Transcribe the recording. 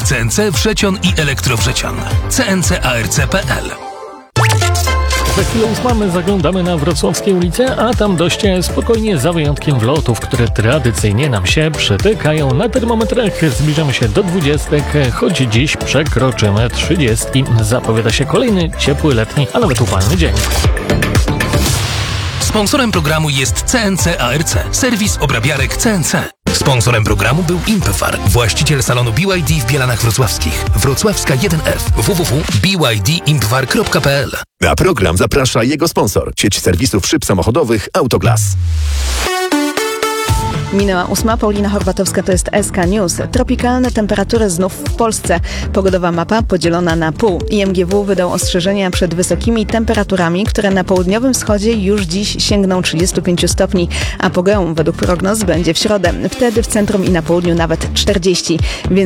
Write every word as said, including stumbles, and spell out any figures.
C N C Wrzecion i Elektrowrzecian. C N C A R C kropka P L. Za chwilę ósmamy zaglądamy na wrocławskie ulice, a tam dość spokojnie, za wyjątkiem wlotów, które tradycyjnie nam się przytykają. Na termometrach zbliżamy się do dwudziestek, choć dziś przekroczymy trzydziestki. Zapowiada się kolejny ciepły letni, a nawet upalny dzień. Sponsorem programu jest C N C A R C, serwis obrabiarek C N C. Sponsorem programu był Impefar, właściciel salonu B Y D w Bielanach Wrocławskich. Wrocławska jeden F. w w w kropka b y d impefar kropka p l. Na program zaprasza jego sponsor, sieć serwisów szyb samochodowych Autoglas. Minęła ósma, Paulina Horbatowska, to jest S K News. Tropikalne temperatury znów w Polsce. Pogodowa mapa podzielona na pół. I M G W wydał ostrzeżenia przed wysokimi temperaturami, które na południowym wschodzie już dziś sięgną trzydziestu pięciu stopni, a pogodą według prognoz będzie w środę. Wtedy w centrum i na południu nawet czterdzieści. Więc